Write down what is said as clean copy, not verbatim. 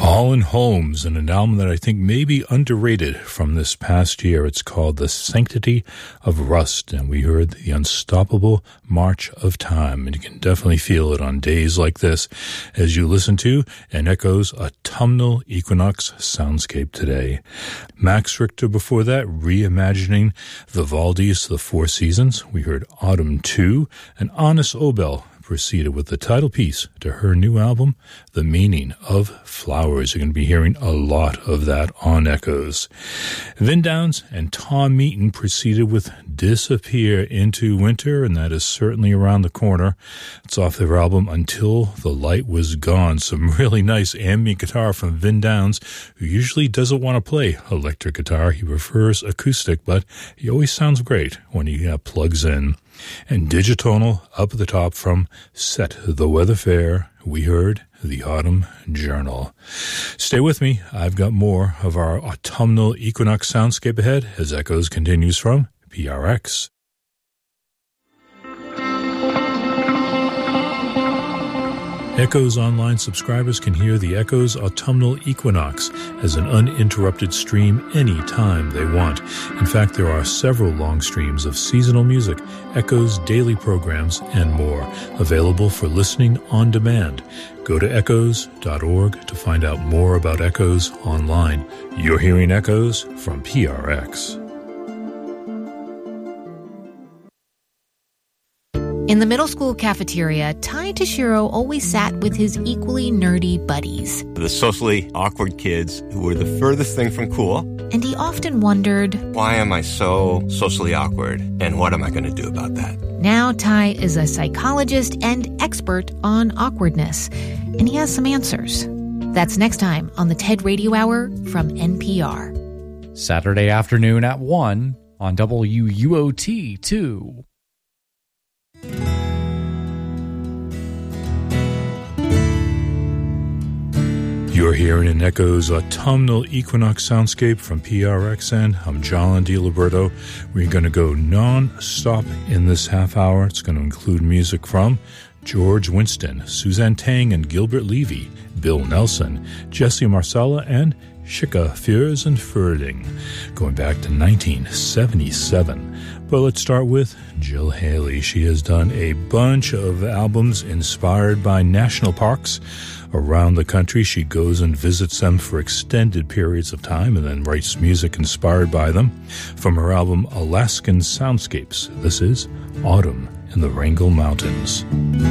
Holland Holmes, and an album that I think may be underrated from this past year. It's called The Sanctity of Rust, and we heard The Unstoppable March of Time, and you can definitely feel it on days like this as you listen to and echoes autumnal equinox soundscape today. Max Richter before that, reimagining Vivaldi's The Four Seasons. We heard Autumn 2, and Anis Obel proceeded with the title piece to her new album, The Meaning of Flowers. You're going to be hearing a lot of that on Echoes. Vin Downs and Tom Meaton proceeded with Disappear into Winter, and that is certainly around the corner. It's off their album Until the Light Was Gone. Some really nice ambient guitar from Vin Downs, who usually doesn't want to play electric guitar. He prefers acoustic, but he always sounds great when he plugs in. And Digitonal up at the top from Set the Weather Fair, we heard The Autumn Journal. Stay with me. I've got more of our autumnal equinox soundscape ahead as Echoes continues from PRX. Echoes Online subscribers can hear the Echoes Autumnal Equinox as an uninterrupted stream anytime they want. In fact, there are several long streams of seasonal music, Echoes daily programs, and more, available for listening on demand. Go to echoes.org to find out more about Echoes Online. You're hearing Echoes from PRX. In the middle school cafeteria, Tai Toshiro always sat with his equally nerdy buddies. The socially awkward kids who were the furthest thing from cool. And he often wondered, why am I so socially awkward, and what am I going to do about that? Now Tai is a psychologist and expert on awkwardness, and he has some answers. That's next time on the TED Radio Hour from NPR. Saturday afternoon at 1 on WUOT2. You're hearing an Echoes autumnal equinox soundscape from PRXN. I'm John DiLiberto. We're going to go non-stop in this half hour. It's going to include music from George Winston, Suzanne Tang and Gilbert Levy, Bill Nelson, Jesse Marcella, and Schicka Furs and Ferding, going back to 1977. But let's start with Jill Haley. She has done a bunch of albums inspired by national parks around the country. She goes and visits them for extended periods of time and then writes music inspired by them. From her album Alaskan Soundscapes, this is Autumn in the Wrangell Mountains.